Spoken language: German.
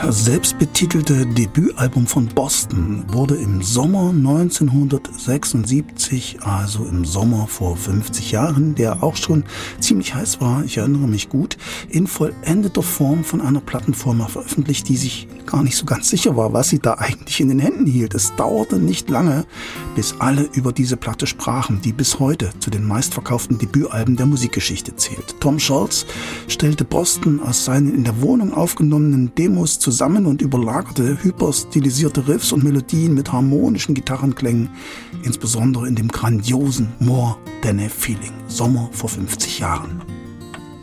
selbstbetitelte Debütalbum von Boston wurde im Sommer 1976, also im Sommer vor 50 Jahren, der auch schon ziemlich heiß war, ich erinnere mich gut, in vollendeter Form von einer Plattenfirma veröffentlicht, die sich gar nicht so ganz sicher war, was sie da eigentlich in den Händen hielt. Es dauerte nicht lange, bis alle über diese Platte sprachen, die bis heute zu den meistverkauften Debütalben der Musikgeschichte zählt. Tom Scholz stellte Boston aus seinen in der Wohnung aufgenommenen Demos zusammen und überlagerte hyperstilisierte Riffs und Melodien mit harmonischen Gitarrenklängen, insbesondere in dem grandiosen More Than a Feeling, Sommer vor 50 Jahren.